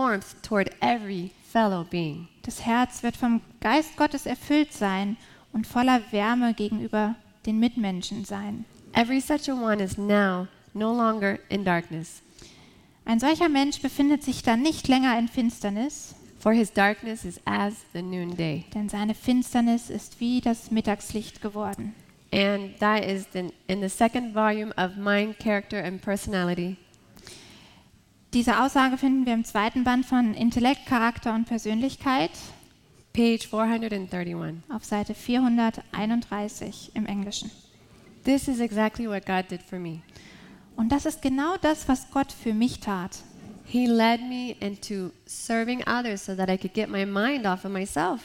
warmth toward every fellow being. Das Herz wird vom Geist Gottes erfüllt sein und voller Wärme gegenüber den Mitmenschen sein. Every such a one is now no longer in darkness, Ein solcher Mensch befindet sich dann nicht länger in Finsternis, for his darkness is as the noonday. denn seine Finsternis ist wie das Mittagslicht geworden. And that is in the second volume of Mind, Character and Personality. Diese Aussage finden wir im zweiten Band von Intellekt, Charakter und Persönlichkeit Page 431. auf Seite 431 im Englischen. This is exactly what God did for me. Und das ist genau das, was Gott für mich tat. He led me into serving others so that I could get my mind off of myself.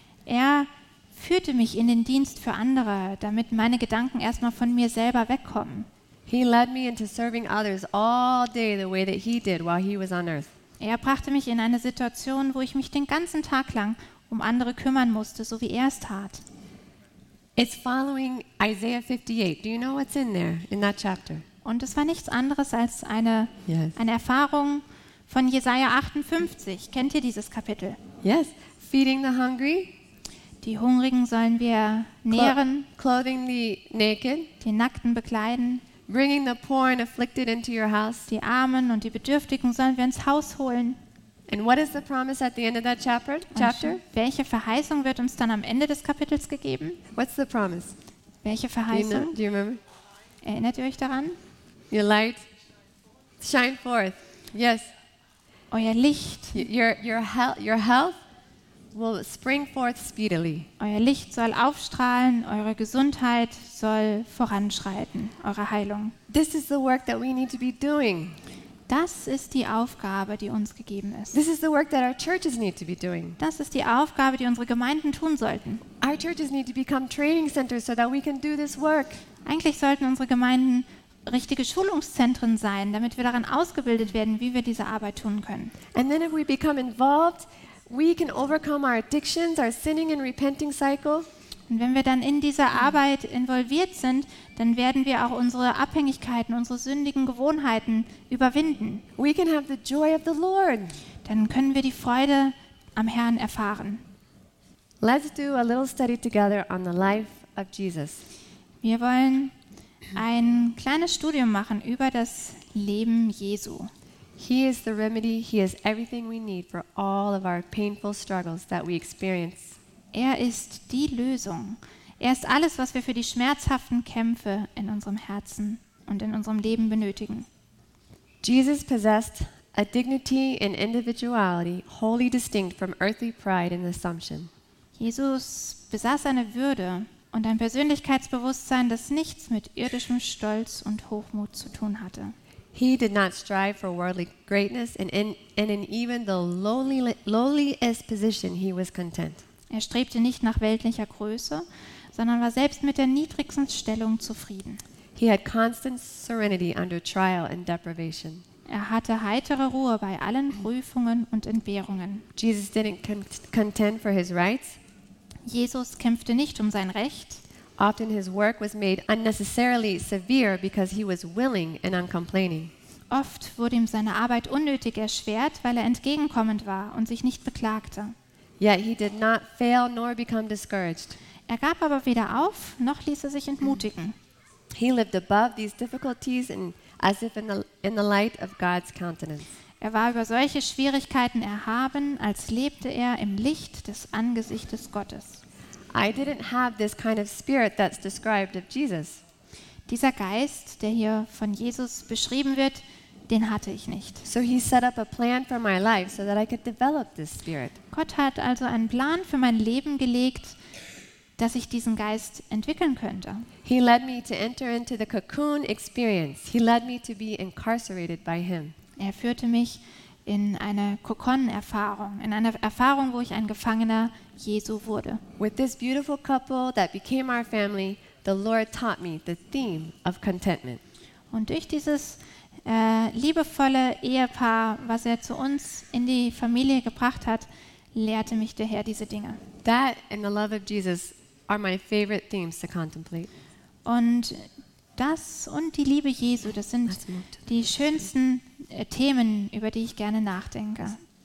Er führte mich in den Dienst für andere, damit meine Gedanken erstmal von mir selber wegkommen. He led me into serving others all day the way that he did while he was on earth. Er brachte mich in eine Situation, wo ich mich den ganzen Tag lang um andere kümmern musste, so wie er es tat. It's following Isaiah 58. Do you know what's in there, in that chapter? Und es war nichts anderes als eine Yes. Erfahrung von Jesaja 58. Kennt ihr dieses Kapitel? Yes. Feeding the hungry, Die Hungrigen sollen wir nähren, clothing the naked, die Nackten bekleiden, bringing the poor and afflicted into your house. die Armen und die Bedürftigen sollen wir ins Haus holen. And what is the promise at the end of that chapter? Und welche Verheißung wird uns dann am Ende des Kapitels gegeben? What's the promise? Welche Do you Verheißung? know? Do you remember? Erinnert ihr euch daran? Your light shine forth. Yes. Euer Licht. Your health will spring forth speedily. Euer Licht soll aufstrahlen, eure Gesundheit soll voranschreiten, eure Heilung. This is the work that we need to be doing. Das ist die Aufgabe, die uns gegeben ist. This is the work that our churches need to be doing. Das ist die Aufgabe, die unsere Gemeinden tun sollten. Our churches need to become training centers so that we can do this work. Eigentlich sollten unsere Gemeinden richtige Schulungszentren sein, damit wir daran ausgebildet werden, wie wir diese Arbeit tun können. And then if we become involved, we can overcome our addictions, our sinning and repenting cycle. Und wenn wir dann in dieser Arbeit involviert sind, dann werden wir auch unsere Abhängigkeiten, unsere sündigen Gewohnheiten überwinden. We can have the joy of the Lord. Dann können wir die Freude am Herrn erfahren. Let's do a little study together on the life of Jesus. Wir wollen ein kleines Studium machen über das Leben Jesu. He is the remedy. He is everything we need for all of our painful struggles that we experience. Er ist die Lösung. Er ist alles, was wir für die schmerzhaften Kämpfe in unserem Herzen und in unserem Leben benötigen. Jesus possessed a dignity and individuality wholly distinct from earthly pride and assumption. Jesus besaß eine Würde und ein Persönlichkeitsbewusstsein, das nichts mit irdischem Stolz und Hochmut zu tun hatte. He did not strive for worldly greatness, and in even the lowliest position he was content. Er strebte nicht nach weltlicher Größe, sondern war selbst mit der niedrigsten Stellung zufrieden. He had constant serenity under trial and deprivation. Er hatte heitere Ruhe bei allen Prüfungen und Entbehrungen. Jesus didn't contend for his rights. Jesus kämpfte nicht um sein Recht. Often his work was made unnecessarily severe because he was willing and uncomplaining. Oft wurde ihm seine Arbeit unnötig erschwert, weil er entgegenkommend war und sich nicht beklagte. Yet he did not fail nor become discouraged. Er gab aber weder auf, noch ließ er sich entmutigen. He lived above these difficulties and as if in the light of God's countenance. Er war über solche Schwierigkeiten erhaben, als lebte er im Licht des Angesichtes Gottes. I didn't have this kind of spirit that's described of Jesus. Dieser Geist, der hier von Jesus beschrieben wird, den hatte ich nicht. So he set up a plan for my life so that I could develop this spirit. Gott hat also einen Plan für mein Leben gelegt, dass ich diesen Geist entwickeln könnte. He led me to enter into the cocoon experience. He led me to be incarcerated by him. Er führte mich in eine Kokon-Erfahrung, in eine Erfahrung, wo ich ein Gefangener Jesu wurde. With this beautiful couple that became our family, the Lord taught me the theme of contentment. Und durch dieses liebevolle Ehepaar, was er zu uns in die Familie gebracht hat, lehrte mich der Herr diese Dinge. That and the love of Jesus are my favorite themes to contemplate. Und das und die Liebe Jesu, das sind die schönsten Themen, über die ich gerne nachdenke.